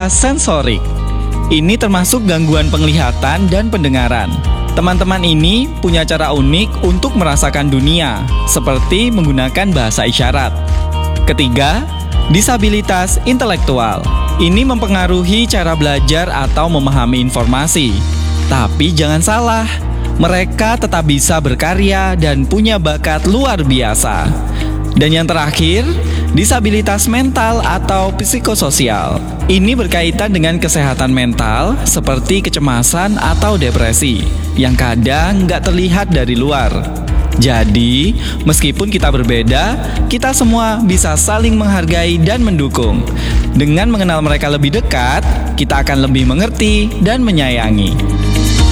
disabilitas sensorik. Ini termasuk gangguan penglihatan dan pendengaran. Teman-teman ini punya cara unik untuk merasakan dunia, seperti menggunakan bahasa isyarat. Ketiga, disabilitas intelektual. Ini mempengaruhi cara belajar atau memahami informasi. Tapi jangan salah, mereka tetap bisa berkarya dan punya bakat luar biasa. Dan yang terakhir, disabilitas mental atau psikososial. Ini berkaitan dengan kesehatan mental seperti kecemasan atau depresi yang kadang nggak terlihat dari luar. Jadi, meskipun kita berbeda, kita semua bisa saling menghargai dan mendukung. Dengan mengenal mereka lebih dekat, kita akan lebih mengerti dan menyayangi.